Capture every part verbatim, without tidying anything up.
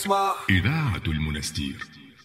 اسمع إذاعة المنستير.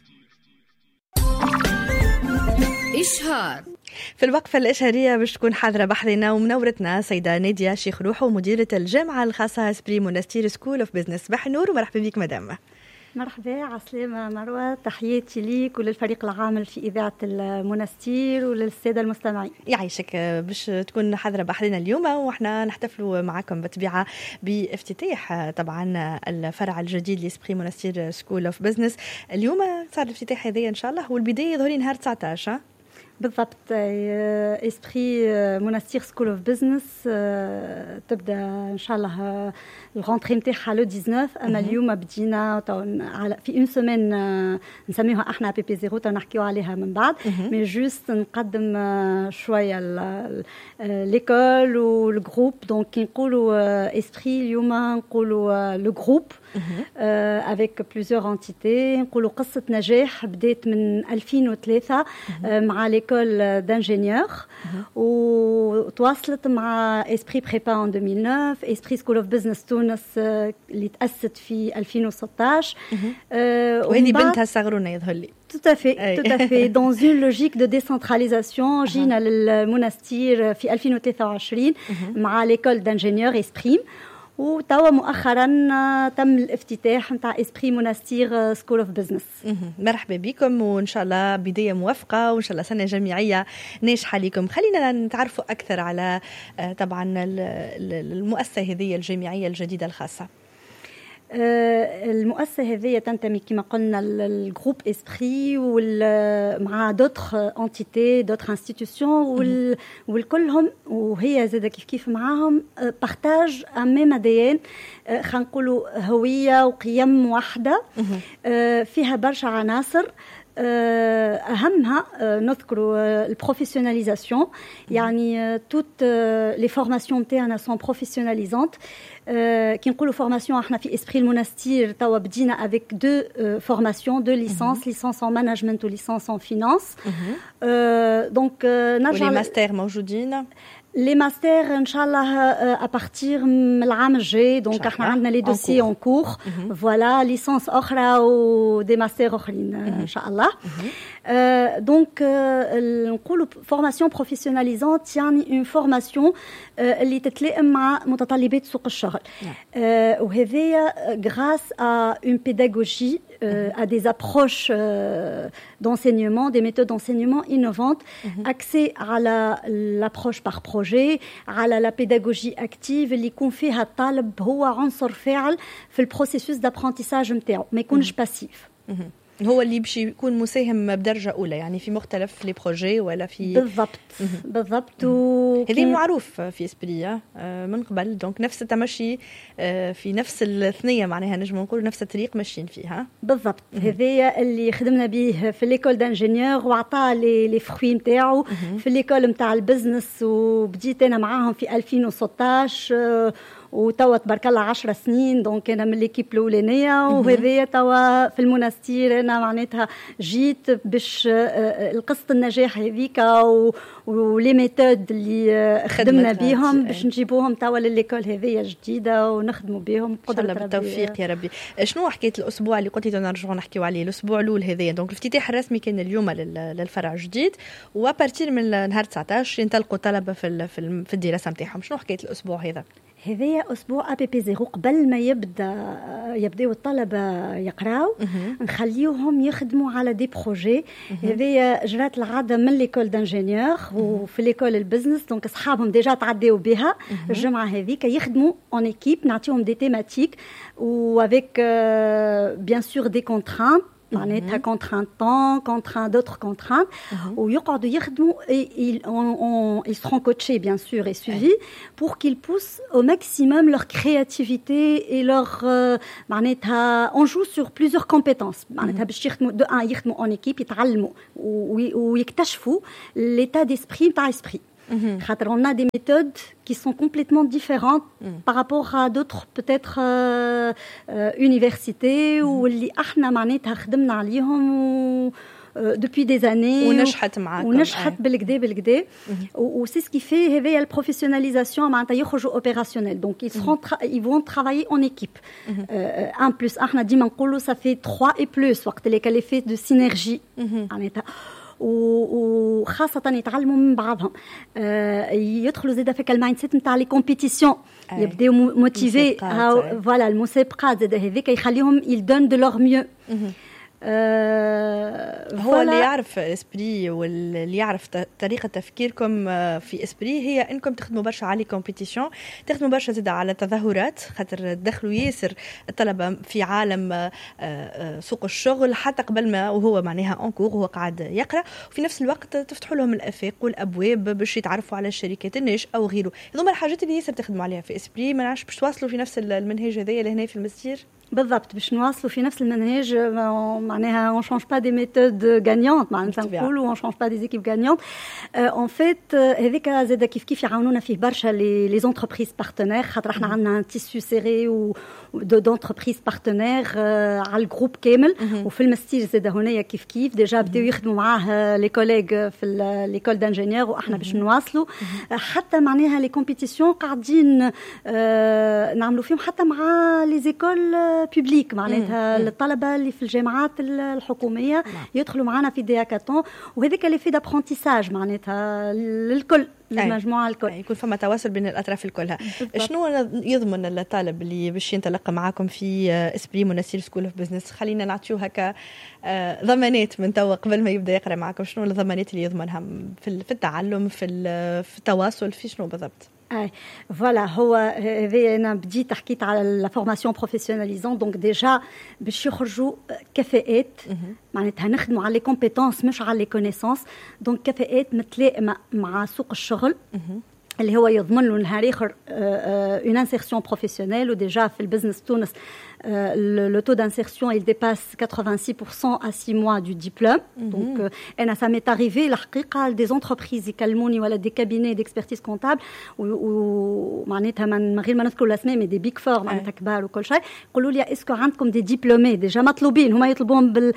إشهار. في الوقفة الإشهارية باش تكون حاضرة بحرنا ومنورتنا سيدة نادية شيخ روحو مديرة الجامعة الخاصة اسبري مونستير سكول اوف بزنس. بحنور ومرحبا بك مدام. مرحبا عسلامة مروة، تحياتي ليك وللفريق العامل في إذاعة المنستير وللسادة المستمعين. يعيشك. باش تكون حاضرة بحرنا اليوم وإحنا نحتفلوا معكم بطبيعة بافتتاح طبعا الفرع الجديد لاسبري مونستير سكول اوف بزنس. اليوم صار الافتتاح هذا إن شاء الله، والبداية ظهري نهار تسعة عشر بالضبط. اسبري مونستير سكول اوف بزنس تبدا ان شاء الله الغونتري نتاعها لو تسعطاش، اما اليوم بدينا في اون سيمين نسميوها احنا بي بي زيرو، نحكيو عليها من بعد. مي جوست نقدم شويه ليكول والجروب. دونك كي نقولوا اسبري اليوم نقولوا لو جروب افيك بليزيور انتيتي. نقولوا قصه نجاح بدات من ألفين وثلاثة مع ليكول دانجينيور وتواصلت مع اسبري بريبا ان ألفين وتسعة، اسبري سكول اوف بزنس تونس اللي تأسست في ألفين وستة عشر. وهذه بنتها صغرونه يظهر لي. Tout à fait, tout à fait. Dans une logique de décentralisation, جينا للمنستير في ألفين وثلاثة وعشرين مع ليكول دانجينيور اسبريم، وتوا مؤخرا تم الافتتاح نتاع اسبري مونستير سكول اوف بزنس. مرحبا بكم وان شاء الله بدايه موفقه وان شاء الله سنه جامعيه ناجحه لكم. خلينا نتعرفوا اكثر على طبعا المؤسسه هذه الجامعيه الجديده الخاصه. المؤسسة هذه تنتمي كما قلنا الجروب اسبري مع دوتر انتيتي دوتر انستيتيوشن والكلهم، وهي زاد كيف كيف معاهم بارتاج ان ميم اديان، خلينا نقولوا هوية وقيم واحدة فيها برشا عناصر. أهمها نذكر البروفيسيوناليزاسيون، يعني توت لي فورماسيون تاعنا سون بروفيسيوناليزانت. كي نقولوا فورماسيون احنا في اسبري المنستير توا بدينا افيك دو فورماسيون دو ليسانس، ليسانس ان مانجمنت وليسانس ان فينانس. دونك نرجع ولي ماستر موجودين. لي ماستر ان شاء الله ابارتير من العام الجاي. دونك احنا عندنا لي دوسي اون كور، فوالا ليسانس اخرى ودي ماستر اخرين ان شاء الله. دونك نقولوا فورماسيون بروفيسيوناليزانت، يعني اون فورماسيون اللي تتلائم مع متطلبات سوق الشغل، وهذه غراس ا اون بيداغوجي à des approches euh, d'enseignement, des méthodes d'enseignement innovantes, mm-hmm. axées à la, l'approche par projet, à la, la pédagogie active اللي يكون فيها الطالب هو عنصر فاعل في البروسيسوس d'apprentissage نتاعو، ما يكونش باسيف. mm-hmm. هو اللي باش يكون مساهم بدرجة أولى يعني في مختلف لي بروجي ولا في بالضبط. mm-hmm. بالضبط. هذه معروف في اسبريا من قبل، دونك نفس التمشي في نفس الثنية، معناها نجم نقول نفس الطريق ماشيين فيها. بالضبط. هذه اللي خدمنا به في ليكول دانجينيور وعطى لي لي فروي نتاعو في ليكول نتاع البزنس، وبديت انا معاهم في ألفين وستة عشر وتوا تبارك الله عشر سنين. دونك انا من ليكيب الاولانيه، وهذه توا في المنستير انا معناتها جيت باش القصه النجاح هذيك ولي ميثود اللي خدمنا بهم باش نجيبوهم توا لليكول هذه جديده ونخدموا بهم. قدر بالتوفيق يا ربي. شنو حكايه الاسبوع اللي قلتي نرجعوا نحكيوا عليه الاسبوع الاول هذايا؟ دونك الافتتاح الرسمي كان اليوم للفرع الجديد، وابارتير من نهار تسعة عشر ينطلقوا طلبه في في الدراسه نتاعهم. شنو حكايه الاسبوع هذا؟ هذا أسبوع أبي بي زيرو. قبل ما يبدأ يبدأوا الطلبة يقرأوا نخليوهم يخدموا على دي بروجي. هذه جرات العادة من ليكول دانجينيور وفي ليكول البزنس. دونك أصحابهم ديجا تعديوا بها الجمعة هذيك يخدموا اون ايكيب، نعطيهم دي تيماتيك وافيك بيان سور دي كونترانت، معناتها contraint temps, contraint d'autres contraintes, ويقعدوا يخدموا ils seront coachés bien sûr et suivis pour qu'ils poussent au maximum leur créativité et leur معناتها on joue sur plusieurs compétences. معناتها باش يخدموا de un يخدموا en équipe، يتعلموا ويكتشفوا l'état d'esprit تاع esprit. On a des méthodes qui sont complètement différentes mm. par rapport à d'autres peut-être euh, euh, universités mm. où اللي احنا معناتها خدمنا عليهم و depuis des années ونجحت معاكم ونجحت بالكدا بالكدا وسي سكي في هذه البروفيسيوناليزاسيون معناتها يخرجوا اوبيراسيونيل دونك ils seront ils vont travailler en équipe un plus احنا ديما نقولوا ça fait trois et plus وقت اللي كان في de synergie معناتها وخاصة يتعلموا من بعضهم يدخلوا زيادة في المايند سيت نتاع لي كومبيتيسيون يبداو موتيفي فوالا المسابقات زيادة هذيك يخليهم ils donnent de leur mieux. أه هو اللي يعرف اسبري واللي يعرف طريقه تفكيركم في اسبري هي انكم تخدموا برشا على كومبيتيشن تخدموا برشا زيد على تظاهرات خاطر تدخلوا ياسر الطلبه في عالم سوق الشغل حتى قبل ما وهو معناها اونكور وهو قاعد يقرا وفي نفس الوقت تفتحوا لهم الافاق والابواب باش يتعرفوا على الشركات الناشئه او غيره. هذوما الحاجات اللي ياسر تخدموا عليها في اسبري ما نعرفش باش تواصلوا في نفس المنهج هذايا لهنا في الماستير بالضبط باش نواصلوا في نفس المنهج معناها on change pas des méthodes gagnantes معناتها نقولوا on change pas des équipes gagnantes en fait هذيك زاد كيف كيف يعاونونا فيه برشا لي لي entreprises partenaires خاطر احنا عندنا تيسو سيري و d'entreprises partenaires على الجروب كامل وفي الماستير زاد هنايا كيف كيف ديجا بداو يخدموا معاه لي كوليغ في ليكول دانجينيور واحنا باش نواصلوا حتى معناها لي كومبيتيسيون قاعدين نعملوا فيهم حتى مع لي زيكول بوبليك معناتها الطلبه اللي في الجامعات الحكوميه يدخلوا معنا في دياكاتون وهذيك اللي في دابرونتيساج معناتها للكل المجموعه الكل يكون فما تواصل بين الاطراف الكلها. شنو يضمن الطالب اللي باش ينطلق معاكم في اسبري مناسير سكول اوف بزنس؟ خلينا نعطيو هكا ضمانات من توا قبل ما يبدا يقرا معاكم. شنو الضمانات اللي يضمنها في التعلم في في التواصل في شنو بالضبط؟ اي فوالا هو هذا انا بديت حكيت على لا فورماسيون بروفيسيوناليزون دونك ديجا باش يخرجوا كفاءات معناتها نخدموا على لي كومبيتونس مش على لي كونيسونس دونك كفاءات متلائمه مع سوق الشغل اللي هو يضمن له نهار اخر اون انسيرسيون بروفيسيونيل وديجا في البزنس تونس le taux d'insertion il dépasse quatre-vingt-six pour cent à six mois du diplôme. Mm-hmm. Donc euh, et ça m'est arrivé الحقيقه des entreprises يكلموني ولا des cabinets d'expertise comptable ومعناتها من غير ما نذكر الاسماء مي دي بيك فور معناتها كبار وكل شيء يقولوا لي اسكو عندكم دي ديبلومي ديجا مطلوبين هما يطلبون بال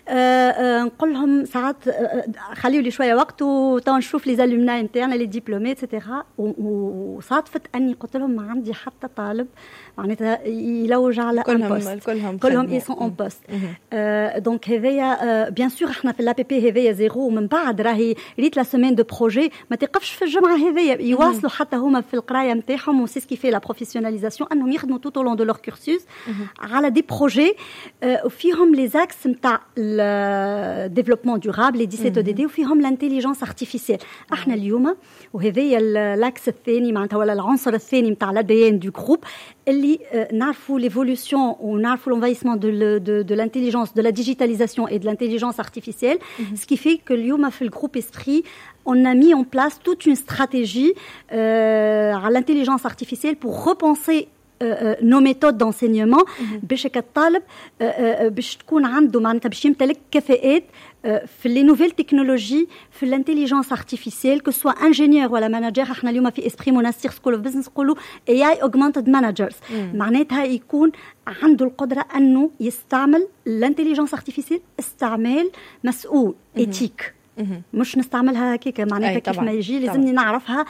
نقول لهم ساعات خليوا لي شويه وقت وتو نشوف لي زالومنا انترن لي ديبلومي ايتترا وصادفت اني قلت لهم ما عندي حتى طالب معناتها يلوج على كلهم كلهم كلهم اي سون اون بوست دونك هذايا بيان سور احنا في لابي بي هذايا زيرو ومن بعد راهي ريت لا سيمين دو بروجي ما تقفش في الجمعه هذايا يواصلوا حتى هما في القرايه نتاعهم وسي سكي في لا بروفيسيوناليزاسيون انهم يخدموا توت او لون دو لور كورسوس على دي بروجي وفيهم لي زاكس نتاع الديفلوبمون دورابل لي ديسيت دي دي وفيهم لانتيليجنس ارتيفيسيال احنا اليوم وهذايا الاكس الثاني معناتها ولا العنصر الثاني نتاع الادي ان دو جروب اللي نعرفوا ليفولوسيون ونعرفوا l'envahissement de, de, de l'intelligence, de la digitalisation et de l'intelligence artificielle, mm-hmm. ce qui fait que l'Ioma fait le groupe Esprit, on a mis en place toute une stratégie euh, à l'intelligence artificielle pour repenser nos méthodes d'enseignement باش كالطالب باش تكون عنده معناتها باش يمتلك كفاءات في لي نوفيل تكنولوجي في الانتيليجنس ارتيفيسيال كو سوا انجينيور ولا ماناجر احنا اليوم في اسبري مناسير سكول اوف بزنس نقولوا اي اي اوغمانتد ماناجرز معناتها يكون عنده القدره انه يستعمل الانتيليجنس ارتيفيسيال استعمال مسؤول ايتيك مش نستعملها هكاك معناتها كيف ما يجي لازمني نعرفها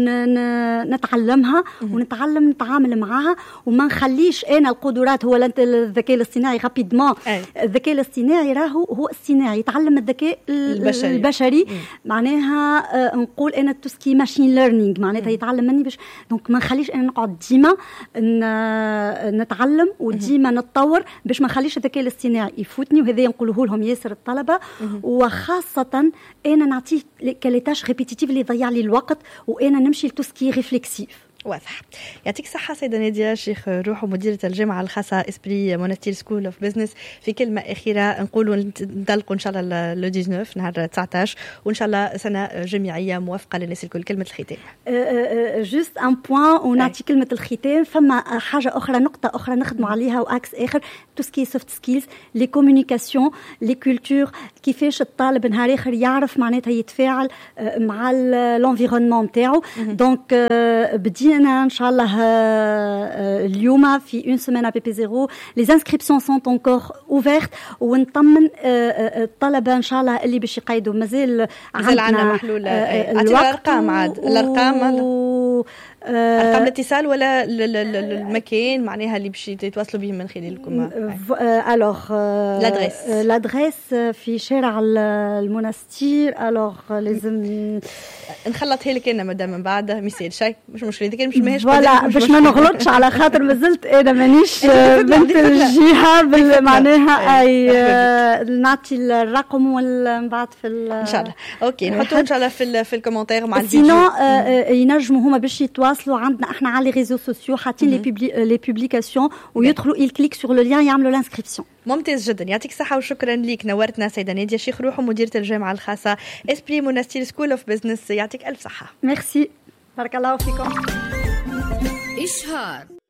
نتعلمها ونتعلم نتعامل معها وما نخليش انا القدرات هو الذكاء الاصطناعي رابيدمون الذكاء الاصطناعي راهو هو اصطناعي يتعلم الذكاء البشري, البشري. معناها نقول انا توسكي ماشين ليرنينغ معناتها يتعلم مني باش دونك ما نخليش انا نقعد ديما نتعلم وديما نتطور باش ما نخليش الذكاء الاصطناعي يفوتني وهذا نقوله لهم ياسر الطلبه وخاصه انا نعطيه كاليتاش ريبيتيتيف اللي يضيع لي الوقت وانا نمشي لتوسكي ريفلكسيف. واضح. يعطيك الصحة سيدة نادية شيخ روح ومديرة الجامعة الخاصة اسبري مونستير سكول اوف بزنس. في كلمة أخيرة نقولوا ننطلقوا إن شاء الله لو تسعطاش نهار تسعطاش وإن شاء الله سنة جامعية موافقة للناس الكل. كلمة الختام. جوست ان بوين ونعطي كلمة الختام. فما حاجة أخرى نقطة أخرى نخدموا عليها وأكس آخر توسكي سوفت سكيلز لي كومونيكاسيون لي كولتور كيفاش الطالب نهار آخر يعرف معناتها يتفاعل مع الانفيرونمون نتاعو. دونك بدي بدينا ان شاء الله اليوم في اون سيمين بي بي زيرو. لي انسكريبسيون سون انكور اوفيرت ونطمن الطلبه ان شاء الله اللي باش يقيدوا مازال عندنا محلول. الارقام عاد الارقام ارقام الاتصال ولا المكان معناها اللي باش يتواصلوا بهم من خلالكم؟ الوغ لادريس لادريس في شارع المنستير. الوغ لازم نخلطها لك انا مدام من بعد ما يصير شيء مش مشكله كان مش ماهيش ولا باش ما نغلطش على خاطر مازلت انا مانيش بنت الجهه معناها اي نعطي الرقم ومن بعد في ان شاء الله. اوكي نحطوه ان شاء الله في في الكومنتير مع الفيديو. سينو ينجموا هما باش يتواصلوا عندنا احنا على لي ريزو سوسيو حاطين لي لي بوبليكاسيون ويدخلوا يكليك سور لو لين يعملوا لانسكريبسيون. ممتاز جدا يعطيك الصحة وشكرا ليك. نورتنا سيدة نادية شيخ روح مديرة الجامعة الخاصة اسبري مونستير سكول اوف بزنس. يعطيك ألف صحة. ميرسي بارك الله فيكم. إشهار